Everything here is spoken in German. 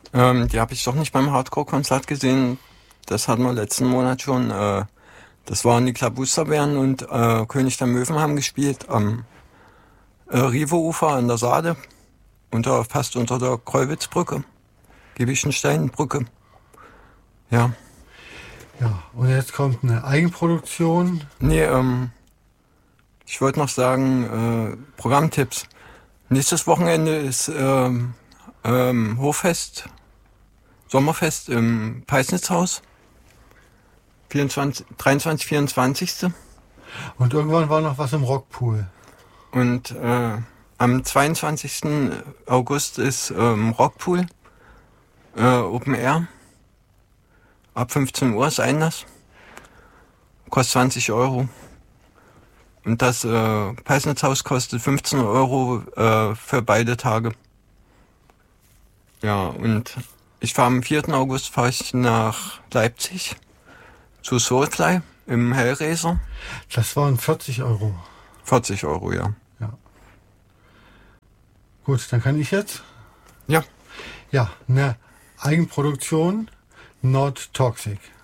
Die habe ich doch nicht beim Hardcore-Konzert gesehen. Das hatten wir letzten Monat schon. Das waren die Klabusterbären und König der Möwen haben gespielt am Rive-Ufer an der Saale, fast unter der Kreuwitzbrücke, Giebichensteinbrücke. Ja. Ja, und jetzt kommt eine Eigenproduktion. Nee, ich wollte noch sagen, Programmtipps. Nächstes Wochenende ist Hochfest, Sommerfest im Peisnitzhaus. 23, 24. Und irgendwann war noch was im Rockpool. Und am 22. August ist Rockpool, Open Air. Ab 15 Uhr ist Einlass. Kostet 20 Euro. Und das Peisnitzhaus kostet 15 Euro für beide Tage. Ja, und ich fahre am 4. August nach Leipzig zu Soulfly im Hellraiser. Das waren 40 Euro. 40 Euro, ja. Ja. Gut, dann kann ich jetzt. Ja. Ja, eine Eigenproduktion, Not Toxic.